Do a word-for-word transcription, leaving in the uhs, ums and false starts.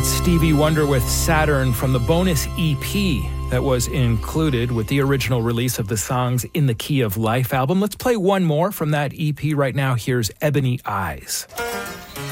Stevie Wonder with Saturn from the bonus E P that was included with the original release of the Songs in the Key of Life album. Let's play one more from that E P right now. Here's Ebony Eyes.